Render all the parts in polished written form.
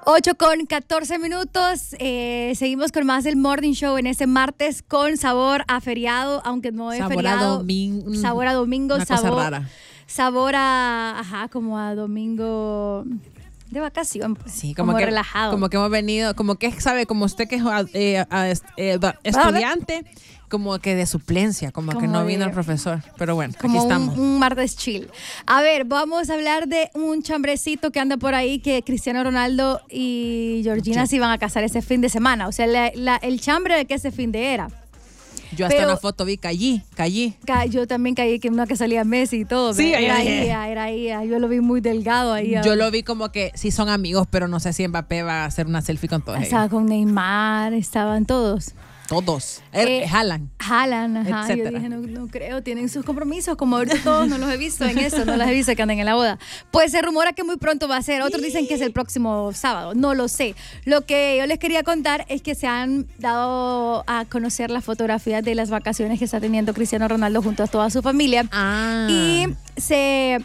8:14. Seguimos con más del Morning Show en este martes con sabor a feriado, aunque no es sabor feriado. Sabor a domingo. Una cosa rara. Sabor a, como a domingo de vacación. Sí, como que relajado. Como que hemos venido, como que sabe, como usted que es estudiante, como que de suplencia, como que no vino el profesor. Pero bueno, como aquí estamos. Un martes chill. A ver, vamos a hablar de un chambrecito que anda por ahí, que Cristiano Ronaldo y Georgina se iban a casar ese fin de semana. O sea, el chambre de que ese fin de era. Yo hasta una foto vi, caí. Yo también caí, que una que salía Messi y todo. Sí, era ahí. Yo lo vi muy delgado ahí. Yo lo vi como que sí son amigos, pero no sé si Mbappé va a hacer una selfie con todos Estaba ellos. con Neymar, estaban todos. Haaland, ajá. Yo dije, no creo, tienen sus compromisos, como ahorita todos no los he visto en eso, no los he visto que andan en la boda. Pues se rumora que muy pronto va a ser, otros dicen que es el próximo sábado, no lo sé. Lo que yo les quería contar es que se han dado a conocer las fotografías de las vacaciones que está teniendo Cristiano Ronaldo junto a toda su familia. Y se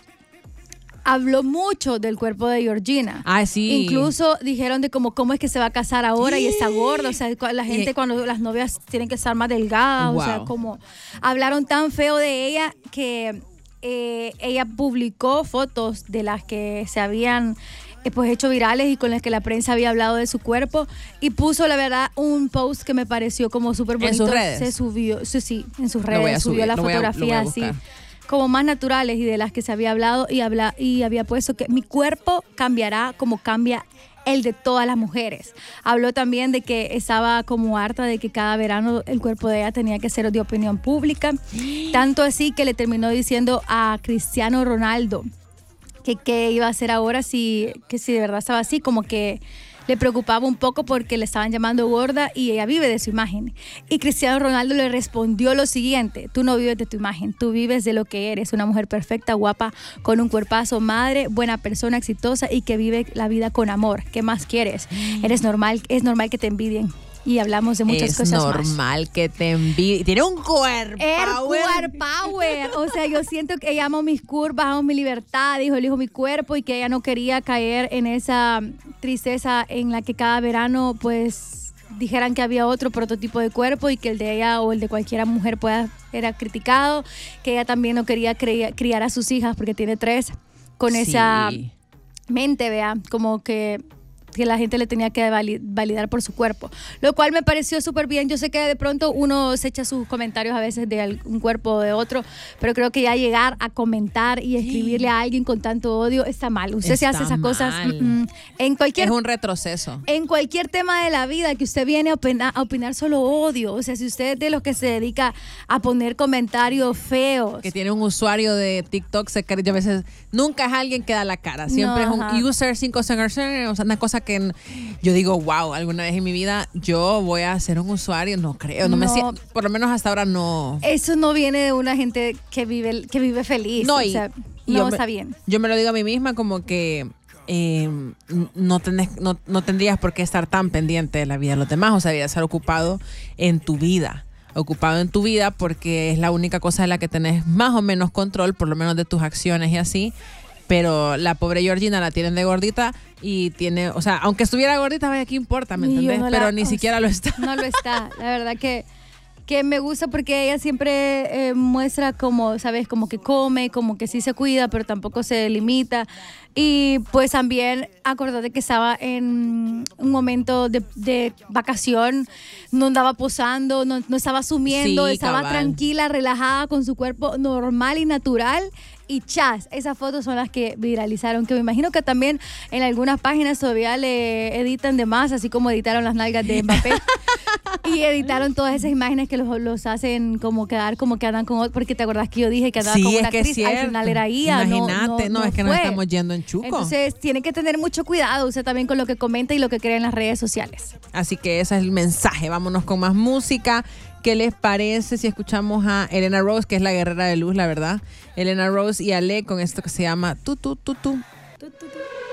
habló mucho del cuerpo de Georgina. Sí. Incluso dijeron de cómo es que se va a casar ahora y está gorda. O sea, la gente cuando las novias tienen que estar más delgadas. Wow. O sea, como hablaron tan feo de ella que ella publicó fotos de las que se habían pues hecho virales y con las que la prensa había hablado de su cuerpo, y puso la verdad un post que me pareció como súper bonito. ¿En sus redes? Se subió, sí, en sus redes subió la fotografía así, como más naturales y de las que se había hablado, y había puesto que mi cuerpo cambiará como cambia el de todas las mujeres. Habló también de que estaba como harta de que cada verano el cuerpo de ella tenía que ser de opinión pública, tanto así que le terminó diciendo a Cristiano Ronaldo que qué iba a hacer ahora si de verdad estaba así, como que le preocupaba un poco porque le estaban llamando gorda y ella vive de su imagen. Y Cristiano Ronaldo le respondió lo siguiente: tú no vives de tu imagen, tú vives de lo que eres, una mujer perfecta, guapa, con un cuerpazo, madre, buena persona, exitosa y que vive la vida con amor. ¿Qué más quieres? Es normal que te envidien. Y hablamos de muchas cosas más. Es normal que te envidie. Tiene un cuerpo. Power. O sea, yo siento que ella amo mis curvas, amo mi libertad, elijo mi cuerpo, y que ella no quería caer en esa tristeza en la que cada verano pues dijeran que había otro prototipo de cuerpo y que el de ella o el de cualquier mujer era criticado, que ella también no quería criar a sus hijas porque tiene 3 con esa mente, vea, como que la gente le tenía que validar por su cuerpo, lo cual me pareció súper bien. Yo sé que de pronto uno se echa sus comentarios a veces de un cuerpo o de otro, pero creo que ya llegar a comentar y escribirle a alguien con tanto odio está mal. Usted se hace esas cosas en cualquier... Es un retroceso. En cualquier tema de la vida que usted viene a opinar solo odio. O sea, si usted es de los que se dedica a poner comentarios feos. Que tiene un usuario de TikTok, yo a veces nunca es alguien que da la cara. Siempre es un user 5 segundos, o sea, una cosa que yo digo, wow, alguna vez en mi vida yo voy a ser un usuario, no creo, no me siento, por lo menos hasta ahora no. Eso no viene de una gente que vive feliz. No, o sea, no está bien. Yo me lo digo a mí misma como que no tendrías por qué estar tan pendiente de la vida de los demás, o sea, deberías estar ocupado en tu vida porque es la única cosa de la que tenés más o menos control, por lo menos de tus acciones y así. Pero la pobre Georgina la tienen de gordita y tiene, o sea, aunque estuviera gordita, vaya, ¿qué importa? ¿Me entendés? Pero ni siquiera lo está. No lo está, la verdad que me gusta porque ella siempre muestra como, ¿sabes? Como que come, como que sí se cuida, pero tampoco se limita. Y pues también acordate que estaba en un momento de vacación, no andaba posando, no estaba sumiendo, estaba tranquila, relajada con su cuerpo normal y natural. Y esas fotos son las que viralizaron, que me imagino que también en algunas páginas todavía le editan de más, así como editaron las nalgas de Mbappé. Y editaron todas esas imágenes que los hacen como quedar como que andan con otro, porque te acordás que yo dije que andaba con una actriz, al final era ella. Imagínate, no es que nos estamos yendo en chuco. Entonces tiene que tener mucho cuidado usted también con lo que comenta y lo que cree en las redes sociales. Así que ese es el mensaje. Vámonos con más música. ¿Qué les parece si escuchamos a Elena Rose, que es la guerrera de luz, la verdad? Elena Rose y Ale con esto que se llama Tu.